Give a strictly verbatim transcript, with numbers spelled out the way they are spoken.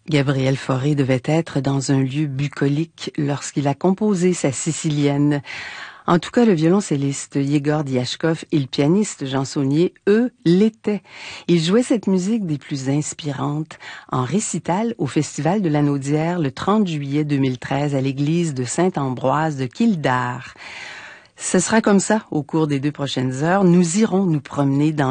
Gabriel Fauré devait être dans un lieu bucolique lorsqu'il a composé sa Sicilienne. En tout cas, le violoncelliste Yegor Diachkov et le pianiste Jean Saunier, eux, l'étaient. Ils jouaient cette musique des plus inspirantes en récital au Festival de la Naudière le trente juillet deux mille treize à l'église de Saint-Ambroise de Kildare. Ce sera comme ça au cours des deux prochaines heures. Nous irons nous promener dans